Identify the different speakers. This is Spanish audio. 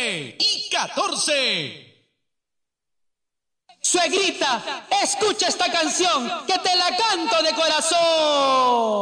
Speaker 1: 13 y 14.
Speaker 2: Suegrita, escucha esta canción que te la canto de corazón.